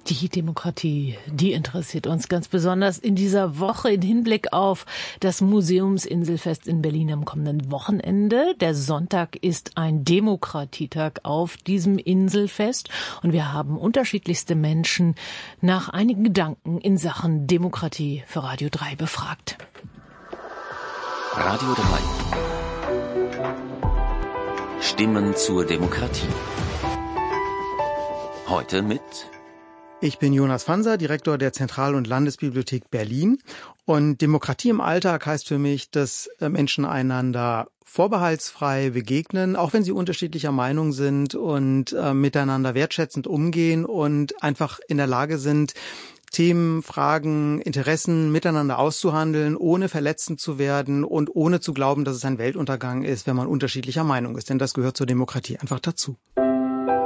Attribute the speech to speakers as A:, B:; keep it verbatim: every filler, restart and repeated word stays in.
A: Die Demokratie, die interessiert uns ganz besonders in dieser Woche im Hinblick auf das Museumsinselfest in Berlin am kommenden Wochenende. Der Sonntag ist ein Demokratietag auf diesem Inselfest und wir haben unterschiedlichste Menschen nach einigen Gedanken in Sachen Demokratie für Radio drei befragt.
B: Radio drei. Stimmen zur Demokratie. Heute mit...
C: Ich bin Jonas Fanser, Direktor der Zentral- und Landesbibliothek Berlin. Und Demokratie im Alltag heißt für mich, dass Menschen einander vorbehaltsfrei begegnen, auch wenn sie unterschiedlicher Meinung sind und äh, miteinander wertschätzend umgehen und einfach in der Lage sind, Themen, Fragen, Interessen miteinander auszuhandeln, ohne verletzend zu werden und ohne zu glauben, dass es ein Weltuntergang ist, wenn man unterschiedlicher Meinung ist. Denn das gehört zur Demokratie einfach dazu.